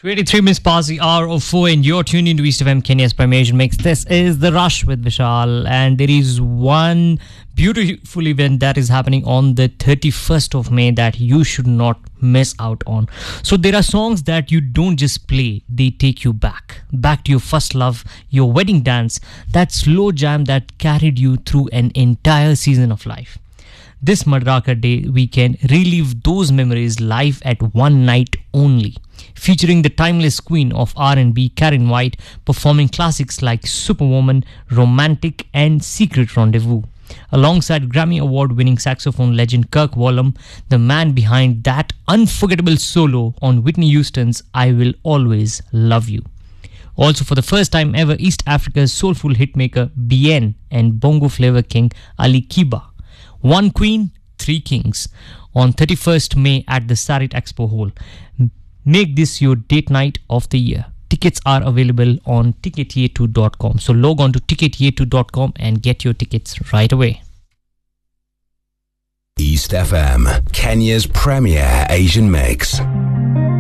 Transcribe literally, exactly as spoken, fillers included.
twenty-three minutes past the hour of four, and you're tuned into East F M, Kenya's Primation Mix. This is The Rush with Vishal, and there is one beautiful event that is happening on the thirty-first of May that you should not miss out on. So there are songs that you don't just play, they take you back. Back to your first love, your wedding dance, that slow jam that carried you through an entire season of life. This Madaraka Day, we can relive those memories live at one night only, featuring the timeless queen of R and B, Karen White, performing classics like Superwoman, Romantic, and Secret Rendezvous. Alongside Grammy Award-winning saxophone legend Kirk Whalum, the man behind that unforgettable solo on Whitney Houston's I Will Always Love You. Also, for the first time ever, East Africa's soulful hitmaker Bien and bongo flavor king Ali Kiba. One Queen, Three Kings on thirty-first May at the Sarit Expo Hall. Make this your date night of the year. Tickets are available on ticket ye two dot com. So log on to ticket ye two dot com and get your tickets right away. East F M, Kenya's premier Asian mix.